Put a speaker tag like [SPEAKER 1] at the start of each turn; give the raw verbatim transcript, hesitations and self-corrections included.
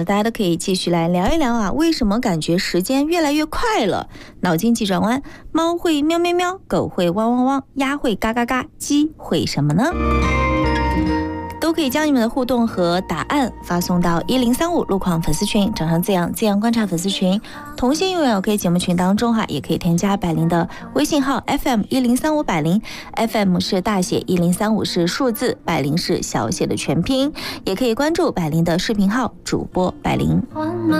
[SPEAKER 1] 的，大家都可以继续来聊一聊啊，为什么感觉时间越来越快了？脑筋急转弯，猫会喵喵喵，狗会汪汪汪，鸭会嘎嘎嘎，鸡会什么呢？都可以将你们的互动和答案发送到一零三五路况粉丝群，掌上自阳自阳观察粉丝群，同心拥有可以节目群当中哈，也可以添加百灵的微信号 F M 一零三五百灵 ，F M 是大写，一零三五是数字，百灵是小写的全拼，也可以关注百灵的视频号主播百灵。